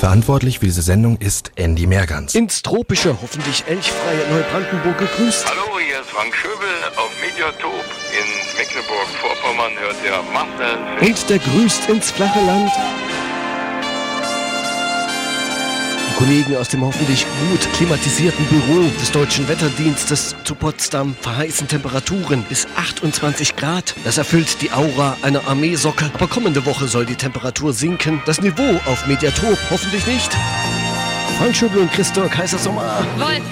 Verantwortlich für diese Sendung ist Andy Mergans. Ins tropische, hoffentlich elchfreie Neubrandenburg gegrüßt. Hallo, hier ist Frank Schöbel auf Mediatop. In Mecklenburg-Vorpommern hört ihr Marcel. Und der grüßt ins flache Land. Die Kollegen aus dem hoffentlich gut klimatisierten Büro des Deutschen Wetterdienstes zu Potsdam verheißen Temperaturen bis 28 Grad. Das erfüllt die Aura einer Armeesocke. Aber kommende Woche soll die Temperatur sinken. Das Niveau auf Mediatop hoffentlich nicht. Frank Schöbel und Christoph Kaiser Sommer. Wolfgang